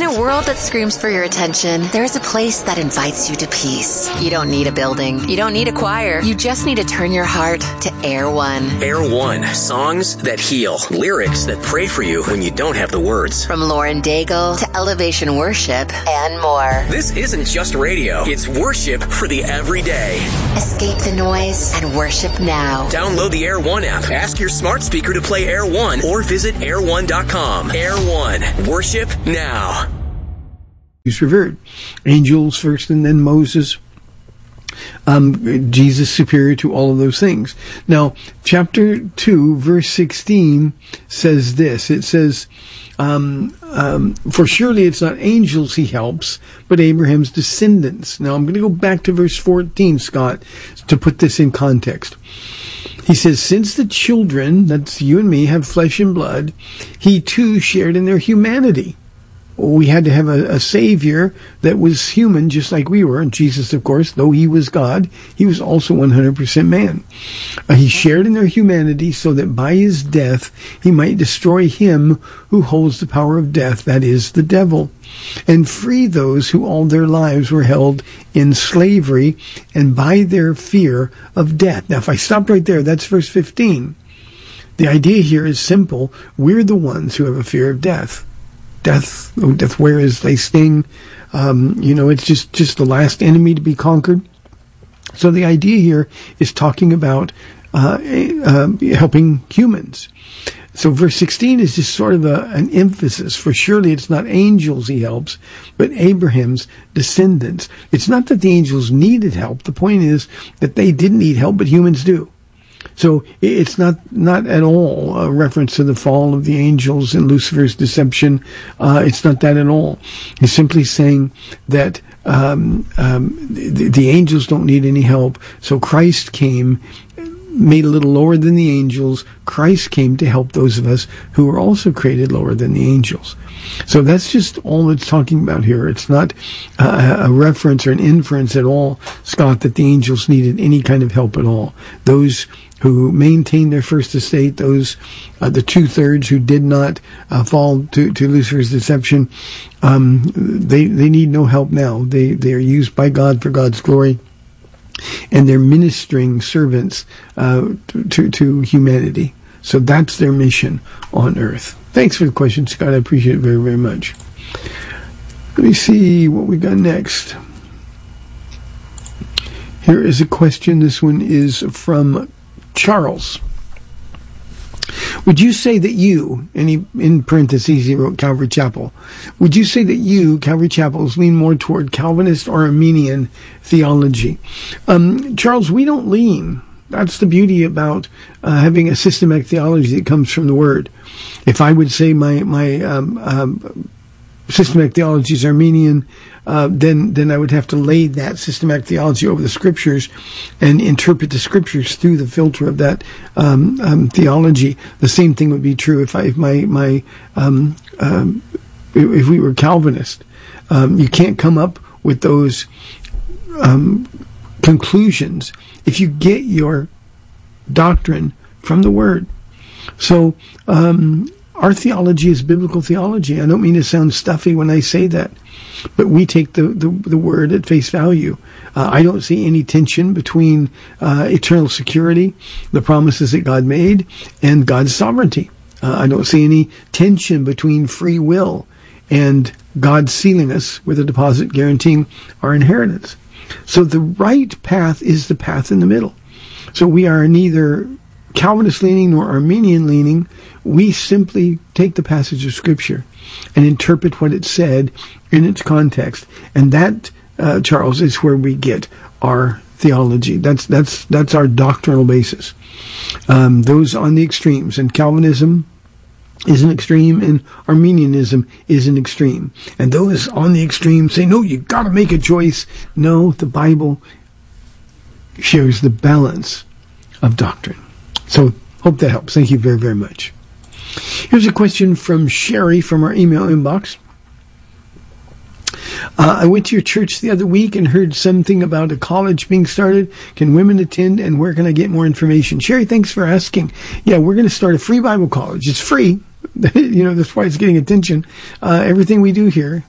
a world that screams for your attention, there's a place that invites you to peace. You don't need a building. You don't need a choir. You just need to turn your heart to Air One. Air One. Songs that heal. Lyrics that pray for you when you don't have the words. From Lauren Daigle to Elevation Worship and more. This isn't just radio. It's worship for the everyday. Escape the noise and worship now. Download the Air One app. Ask your smart speaker to play Air One or visit air1.com. Air One. Worship now. He's revered. Angels first and then Moses. Jesus superior to all of those things. Now, chapter 2, verse 16 says this. It says, for surely it's not angels he helps, but Abraham's descendants. Now, I'm going to go back to verse 14, Scott, to put this in context. He says, since the children, that's you and me, have flesh and blood, he too shared in their humanity. We had to have a Savior that was human just like we were. And Jesus, of course, though he was God, he was also 100% man. He shared in their humanity so that by his death he might destroy him who holds the power of death, that is, the devil, and free those who all their lives were held in slavery and by their fear of death. Now, if I stopped right there, that's verse 15. The idea here is simple. We're the ones who have a fear of death. Death, oh, death, where is thy sting? It's just the last enemy to be conquered. So the idea here is talking about helping humans. So verse 16 is just sort of an emphasis, for surely it's not angels he helps, but Abraham's descendants. It's not that the angels needed help. The point is that they didn't need help, but humans do. So it's not at all a reference to the fall of the angels and Lucifer's deception. It's not that at all. He's simply saying that the angels don't need any help. So Christ came, made a little lower than the angels. Christ came to help those of us who are also created lower than the angels. So that's just all it's talking about here. It's not a reference or an inference at all, Scott, that the angels needed any kind of help at all. Those who maintained their first estate, those the 2/3 who did not fall to Lucifer's deception, they need no help now. They are used by God for God's glory, and they're ministering servants to humanity. So that's their mission on earth. Thanks for the question, Scott. I appreciate it very, very much. Let me see what we got next. Here is a question. This one is from Charles. Would you say that you, and he, in parentheses, he wrote Calvary Chapel, would you say that you, Calvary Chapels, lean more toward Calvinist or Arminian theology? Charles, we don't lean. That's the beauty about having a systematic theology that comes from the Word. If I would say my systematic theology is Arminian, then I would have to lay that systematic theology over the Scriptures and interpret the Scriptures through the filter of that theology. The same thing would be true if we were Calvinist. You can't come up with those conclusions if you get your doctrine from the Word. So our theology is biblical theology. I don't mean to sound stuffy when I say that, but we take the Word at face value. I don't see any tension between eternal security, the promises that God made, and God's sovereignty. I don't see any tension between free will and God sealing us with a deposit guaranteeing our inheritance. So the right path is the path in the middle. So we are neither Calvinist leaning nor Arminian leaning. We simply take the passage of Scripture and interpret what it said in its context. And that, Charles, is where we get our theology. That's our doctrinal basis. Those on the extremes, and Calvinism is an extreme, and Arminianism is an extreme. And those on the extreme say, no, you've got to make a choice. No, the Bible shares the balance of doctrine. So, hope that helps. Thank you very, very much. Here's a question from Sherry from our email inbox. I went to your church the other week and heard something about a college being started. Can women attend, and where can I get more information? Sherry, thanks for asking. Yeah, we're going to start a free Bible college. It's free. That's why it's getting attention. Everything we do here